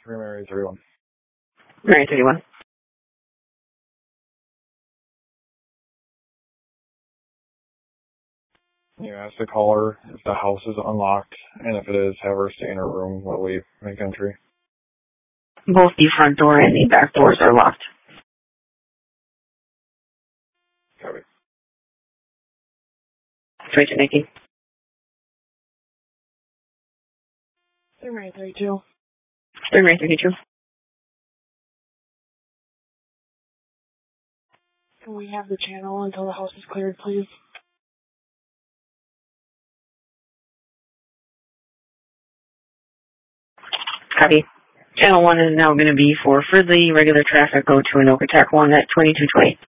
Mary 31. Mary 31. You ask the caller if the house is unlocked, and if it is, have her stay in her room while we make entry. Both the front door and the back doors are locked. Copy. 2219. Mary 32. Mary 32. Can we have the channel until the house is cleared, please? Copy. Channel 1 is now going to be for Fridley. Regular traffic go to Anoka Tac 1 at 2220.